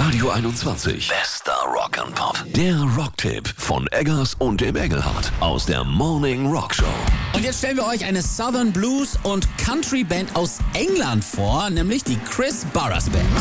Radio 21. Bester Rock'n'Pop. Der Rocktipp von Eggers und dem Engelhardt aus der Morning Rock Show. Und jetzt stellen wir euch eine Southern Blues und Country Band aus England vor, nämlich die Chris Barras Band.